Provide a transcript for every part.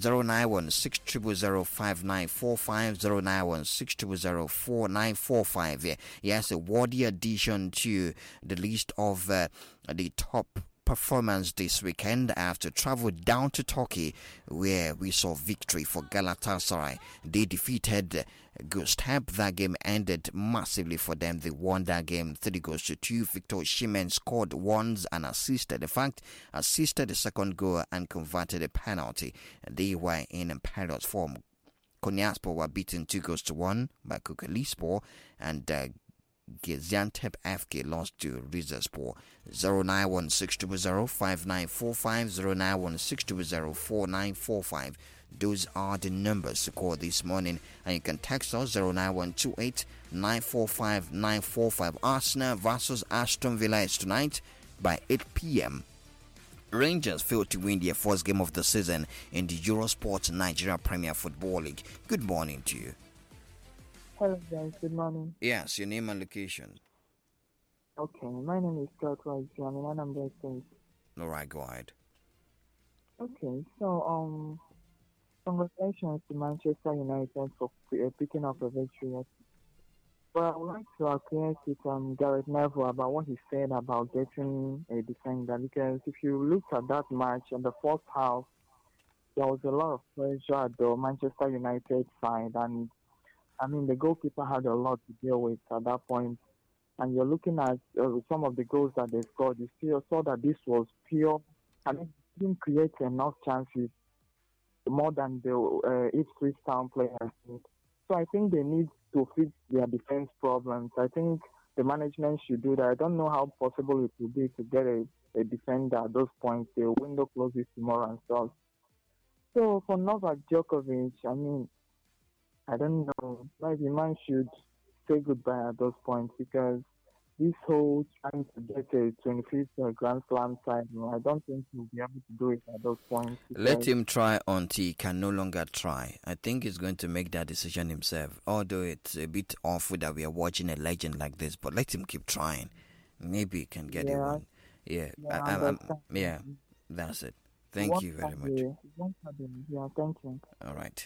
09160005945, Yeah, yes, a worthy addition to the list of the top performance this weekend. I have to travel down to Turkey, where we saw victory for Galatasaray. They defeated Göztepe. That game ended massively for them. They won that game 3-2. Victor Osimhen scored once and assisted. In fact, assisted the second goal and converted a penalty. They were in imperious form. Konyaspor were beaten 2-1 by Kocaelispor, and Gaziantep FK lost to Rizespor. 09160005945, 09160004945. Those are the numbers to call this morning, and you can text us 09128945945. Arsenal versus Aston Villa is tonight by 8 p.m. Rangers failed to win their first game of the season in the Eurosport Nigeria Premier Football League. Good morning to you. Hello guys, good morning. Yes, your name and location. Okay, my name is Scott Rice. I'm in Anambra State. Alright, go ahead. Okay, so congratulations to Manchester United for picking up a victory. But I would like to acquaint with Gareth Neville about what he said about getting a defender, because if you look at that match in the first half, there was a lot of pressure at the Manchester United side, and I mean, the goalkeeper had a lot to deal with at that point. And you're looking at some of the goals that they scored. You still saw that this was pure. I mean, didn't create enough chances more than the Ipswich Town players did. So I think they need to fix their defense problems. I think the management should do that. I don't know how possible it will be to get a defender at those points. The window closes tomorrow and stuff. So for Novak Djokovic, I mean, I don't know. Maybe man should say goodbye at those points, because this whole trying to get a 25th Grand Slam title, I don't think he'll be able to do it at those points. Let him try until he can no longer try. I think he's going to make that decision himself. Although it's a bit awful that we are watching a legend like this, but let him keep trying. Maybe he can get it one. Yeah, that's it. Thank you very much. Yeah, thank you. All right.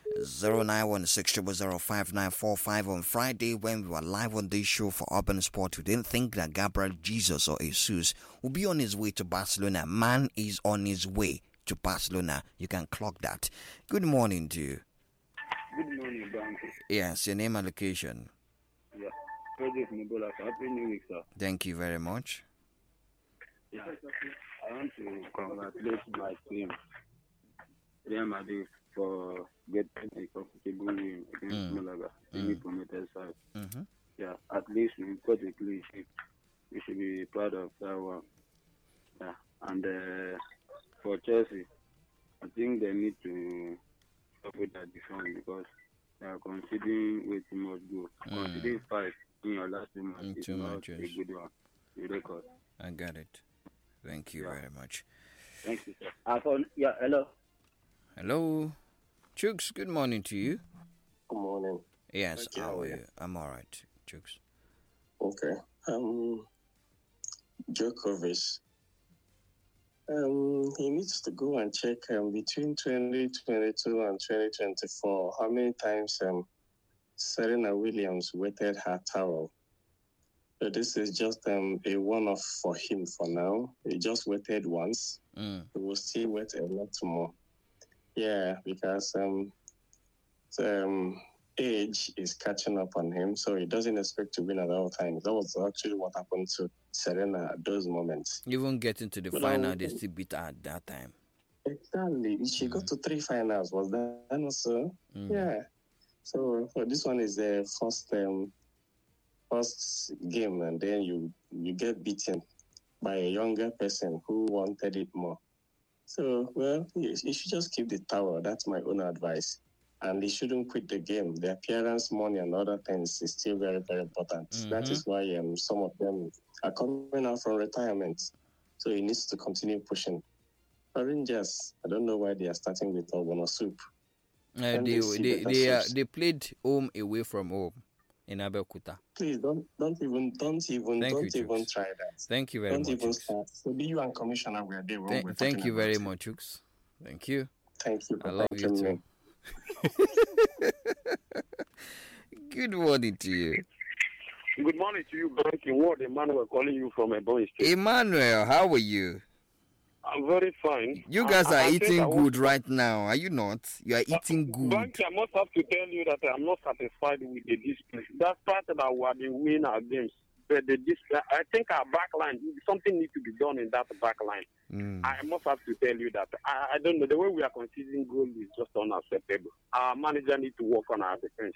09160005945. On Friday, when we were live on this show for Urban Sport, we didn't think that Gabriel Jesus or Jesus would be on his way to Barcelona. Man is on his way to Barcelona. You can clock that. Good morning to you. Good morning, Banky. Yes, your name and location. Yeah, Happy New Week, sir. Thank you very much. Yeah, I want to congratulate my team, Real Madrid, for getting a comfortable win against Malaga in the promoted side. Mm-hmm. Yeah, at least we got a clean sheet. We should be proud of that one. Yeah, and for Chelsea, I think they need to stop with that defense, because they are conceding way too much goal. Conceding 5 in your last 2 matches is not a good one. The record. I got it. Thank you very much. Thank you, sir. Hello. Hello. Chooks, good morning to you. Good morning. Yes, how are you? I'm alright, Chooks. Okay. Djokovic. He needs to go and check between 2022 and 2024 how many times Serena Williams wetted her towel. So this is just a one-off for him for now. He just wetted once. He will still wet a lot more. Yeah, because age is catching up on him, so he doesn't expect to win at all times. That was actually what happened to Serena at those moments. Even getting to the final, they still beat her at that time. Exactly. She got to 3 finals. Was that also? Yeah. So this one is the first game, and then you get beaten by a younger person who wanted it more. So, well, you should just keep the towel. That's my own advice. And he shouldn't quit the game. The appearance, money, and other things is still very, very important. That is why some of them are coming out from retirement. So he needs to continue pushing. Rangers, I don't know why they are starting with Obono Soup. They played home away from home in Abeokuta. Please don't even try that. Thank you very much. Don't even start. So be you and Commissioner were there. Thank you very much, Chooks. Thank you. Thank you I for love you thanking too. me. Good morning to you. Good morning to you, Banky. What Emmanuel calling you from Ebony State. Emmanuel, how are you? I'm very fine. You guys are I think eating I want good right now, are you not? You are eating good. Banky, I must have to tell you that I'm not satisfied with the display. That's part that we have been winning our games. But the display, I think our back line, something needs to be done in that back line. I must have to tell you that. I don't know, the way we are conceding goals is just unacceptable. Our manager needs to work on our defense.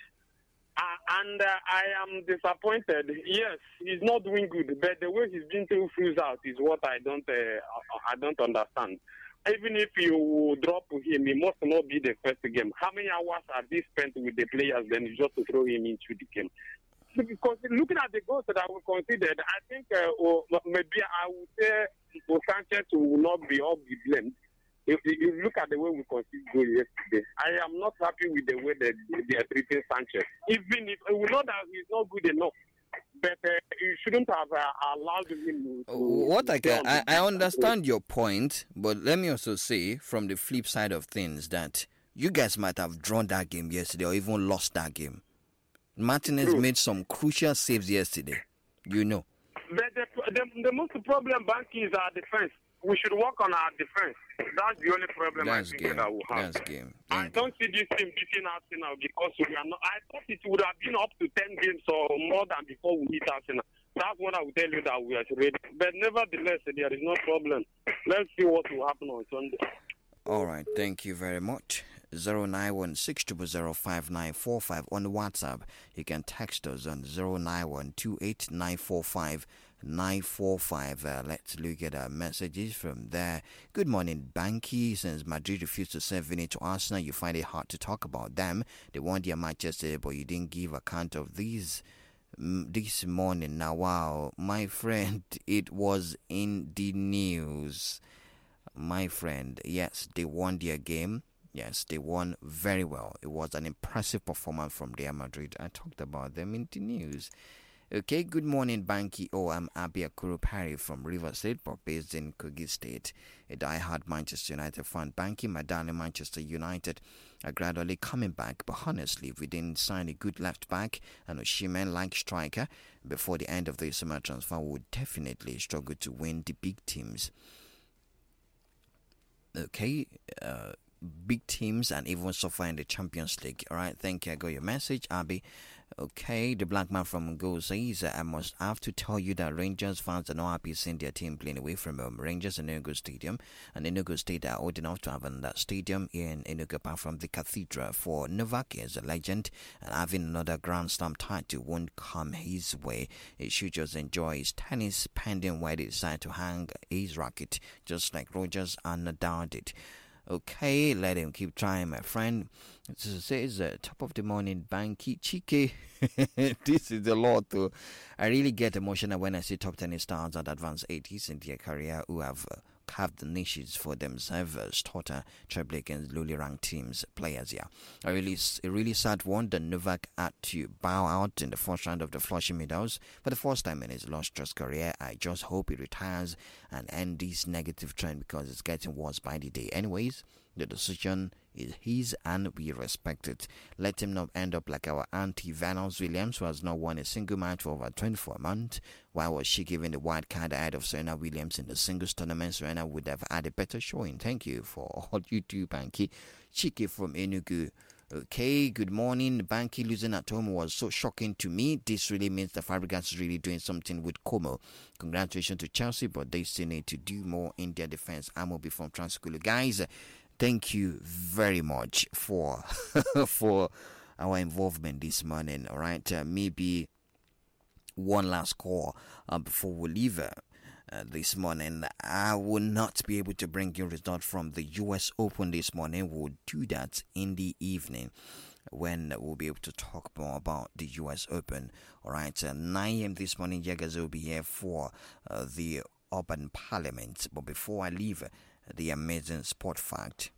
I am disappointed. Yes, he's not doing good, but the way he's been taking fools out is what I don't understand. Even if you drop him, he must not be the first game. How many hours have they spent with the players then just to throw him into the game? Because looking at the goals that we considered, I think maybe I would say Sanchez will not be all be blamed. If you look at the way we conceded goal yesterday, I am not happy with the way that they are treating Sanchez. Even if we know that he's not good enough, but you shouldn't have allowed him to. I understand your point, but let me also say from the flip side of things that you guys might have drawn that game yesterday or even lost that game. Martinez made some crucial saves yesterday, you know. But the most problem, Banky, is our defense. We should work on our defense. That's the only problem I think that we have. That's game. I don't see this team beating Arsenal because we are not. I thought it would have been up to 10 games or more than before we meet Arsenal. That's what I will tell you that we are ready. But nevertheless, there is no problem. Let's see what will happen on Sunday. All right. Thank you very much. 09160005945 on WhatsApp. You can text us on 09128945945. Let's look at our messages from there. Good morning, Banky. Since Madrid refused to send Vinny to Arsenal, you find it hard to talk about them. They won their match yesterday, but you didn't give account of these this morning. Now, wow, my friend, it was in the news. My friend, yes, they won their game. Yes, they won very well. It was an impressive performance from Real Madrid. I talked about them in the news. Okay, good morning, Banky. I'm Abia Kurupari from River State, but based in Kogi State. A die-hard Manchester United fan. Banky, my darling Manchester United are gradually coming back, but honestly, if we didn't sign a good left back and Osimhen-like striker before the end of the summer transfer, we would definitely struggle to win the big teams. Okay, big teams and even suffer in the Champions League. All right, thank you. I got your message, Abby. Okay, the black man from Go says, I must have to tell you that Rangers fans are not happy seeing their team playing away from Rangers in Enugu Stadium, and Enugu State are old enough to have that stadium in Enugu apart from the cathedral. For Novak is a legend, and having another Grand Slam title won't come his way. He should just enjoy his tennis pending where they decide to hang his racket, just like Rogers and Nadal did. Okay, let him keep trying, my friend. It says, top of the morning, Banky Chike. This is a lot, though. I really get emotional when I see top tennis stars at advanced 80s in their career who have carved the niches for themselves, Tota, treble against lowly ranked teams, players here. A really sad one that Novak had to bow out in the first round of the Flushing Meadows for the first time in his illustrious career. I just hope he retires and end this negative trend because it's getting worse by the day. Anyways, the decision is his and we respect it. Let him not end up like our auntie Venus Williams, who has not won a single match for over 24 months. Why was she given the white card ahead of Serena Williams in the singles tournament? Serena would have had a better showing. Thank you for all you do, Banky. Chiki from Enugu. Okay, good morning. Banky losing at home was so shocking to me. This really means the Fabregas is really doing something with Como. Congratulations to Chelsea, but they still need to do more in their defense. Amobi from Transkulu. Guys, thank you very much for for our involvement this morning. All right, maybe one last call before we leave this morning. I will not be able to bring you results from the U.S. Open this morning. We'll do that in the evening when we'll be able to talk more about the U.S. Open. All right, 9 a.m. this morning, Jaggers will be here for the Urban Parliament. But before I leave, the amazing sport fact.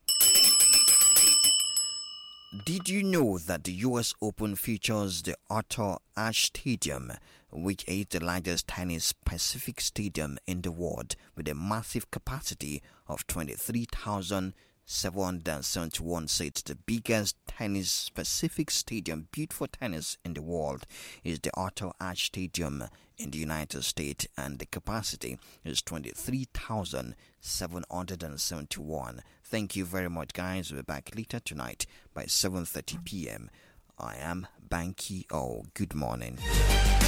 Did you know that the US Open features the Arthur Ashe Stadium, which is the largest tennis-specific stadium in the world with a massive capacity of 23,000 771 seats. The biggest tennis specific stadium built for tennis in the world is the Arthur Ashe Stadium in the United States, and the capacity is 23,771. Thank you very much, guys. We'll be back later tonight by 7:30 p.m. I am Banky O. Good morning.